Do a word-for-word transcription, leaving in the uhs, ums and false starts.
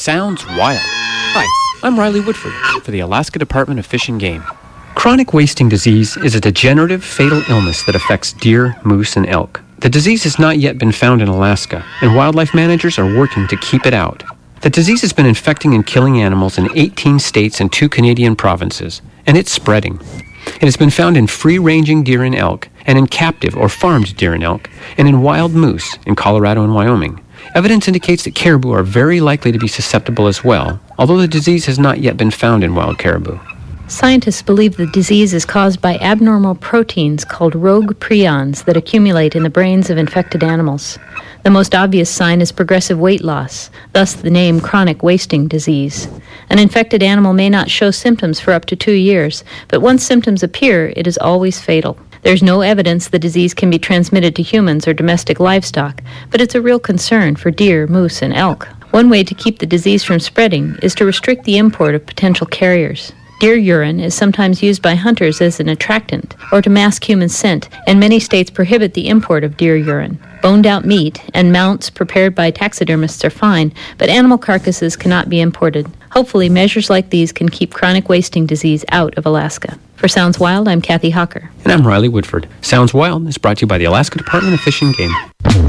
Sounds wild. Hi, I'm Riley Woodford for the Alaska Department of Fish and Game. Chronic wasting disease is a degenerative, fatal illness that affects deer, moose, and elk. The disease has not yet been found in Alaska, and wildlife managers are working to keep it out. The disease has been infecting and killing animals in eighteen states and two Canadian provinces, and it's spreading. It has been found in free-ranging deer and elk, and in captive or farmed deer and elk, and in wild moose in Colorado and Wyoming. Evidence indicates that caribou are very likely to be susceptible as well, although the disease has not yet been found in wild caribou. Scientists believe the disease is caused by abnormal proteins called rogue prions that accumulate in the brains of infected animals. The most obvious sign is progressive weight loss, thus the name chronic wasting disease. An infected animal may not show symptoms for up to two years, but once symptoms appear, it is always fatal. There's no evidence the disease can be transmitted to humans or domestic livestock, but it's a real concern for deer, moose, and elk. One way to keep the disease from spreading is to restrict the import of potential carriers. Deer urine is sometimes used by hunters as an attractant or to mask human scent, and many states prohibit the import of deer urine. Boned-out meat and mounts prepared by taxidermists are fine, but animal carcasses cannot be imported. Hopefully, measures like these can keep chronic wasting disease out of Alaska. For Sounds Wild, I'm Kathy Hawker. And I'm Riley Woodford. Sounds Wild is brought to you by the Alaska Department of Fish and Game.